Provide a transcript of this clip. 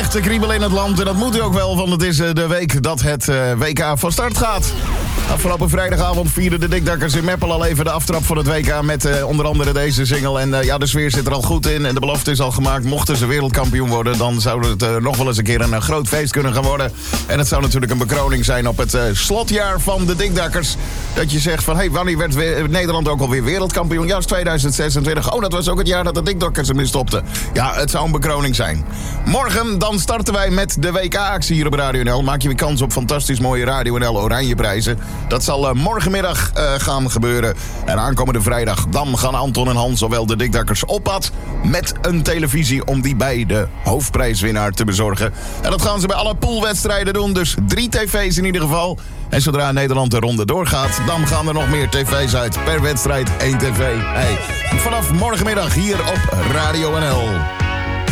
te kriebelen in het land. En dat moet u ook wel, want het is de week dat het WK van start gaat. Afgelopen vrijdagavond vierden de Dikdakkers in Meppel al even de aftrap van het WK... met onder andere deze single. En de sfeer zit er al goed in en de belofte is al gemaakt. Mochten ze wereldkampioen worden, dan zou het nog wel eens een keer een groot feest kunnen gaan worden. En het zou natuurlijk een bekroning zijn op het slotjaar van de Dikdakkers. Dat je zegt van, wanneer werd Nederland ook alweer wereldkampioen? Ja, dat is 2026. Oh, dat was ook het jaar dat de Dikdakkers ermee stopten. Ja, het zou een bekroning zijn. Morgen dan starten wij met de WK-actie hier op Radio NL. Maak je weer kans op fantastisch mooie Radio NL Oranje prijzen. Dat zal morgenmiddag gaan gebeuren. En aankomende vrijdag dan gaan Anton en Hans, zowel de Dikdakkers, op pad met een televisie om die bij de hoofdprijswinnaar te bezorgen. En dat gaan ze bij alle poolwedstrijden doen. Dus 3 tv's in ieder geval. En zodra Nederland de ronde doorgaat, dan gaan er nog meer tv's uit. Per wedstrijd 1 tv. Vanaf morgenmiddag hier op Radio NL.